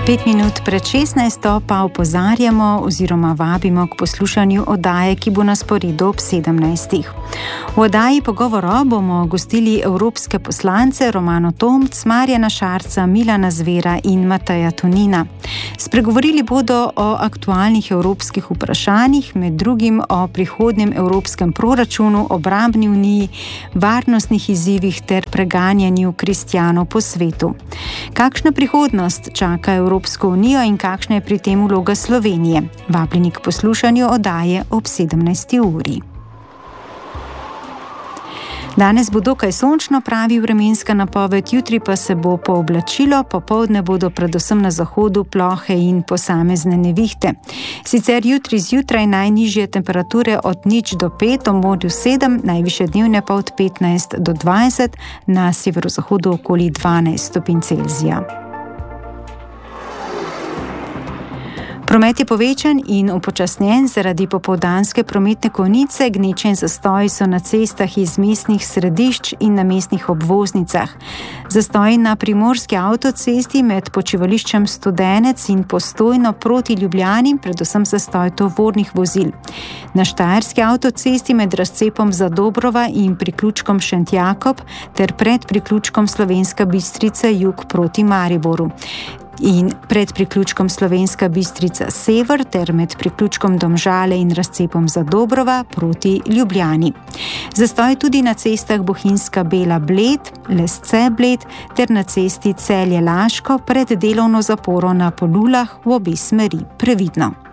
5 minut pred 16. pa opozarjamo oziroma vabimo k poslušanju oddaje, ki bo na sporedu ob 17. V oddaji Pogovora bomo gostili evropske poslance Romano Tomc, Marjana Šarca, Milana Zvera in Mateja Tonina. Spregovorili bodo o aktualnih evropskih vprašanjih, med drugim o prihodnjem evropskem proračunu, obrambni uniji, varnostnih izzivih ter preganjanju kristjanov po svetu. Kakšna prihodnost čaka Evropsko unijo in kakšna je pri tem vloga Slovenije? Vabljeni k poslušanju oddaje ob 17. uri. Danes bo dokaj sončno, pravi vremenska napoved, jutri pa se bo pooblačilo, popoldne bodo predvsem na zahodu plohe in posamezne nevihte. Sicer jutri zjutraj najnižje temperature od 0 do 5, v morju 7, najvišje dnevne pa od 15 do 20, na severozahodu okoli 12 stopinj Celzija. Promet je povečan in upočasnjen zaradi popoldanske prometne konice, gneče in zastoji so na cestah iz mestnih središč in na mestnih obvoznicah. Zastoji na primorski avtocesti med počivališčem Studenec in Postojno proti Ljubljani, predvsem zastoj tovornih vozil. Na štajerski avtocesti med razcepom Zadobrova in priključkom Šentjakob ter pred priključkom Slovenska Bistrica jug proti Mariboru. In pred priključkom Slovenska Bistrica sever ter med priključkom Domžale in razcepom Zadobrova proti Ljubljani. Zastoj tudi na cestah Bohinjska Bela Bled, Lesce Bled ter na cesti Celje Laško pred delovno zaporo na Polulah v obe smeri. Previdno.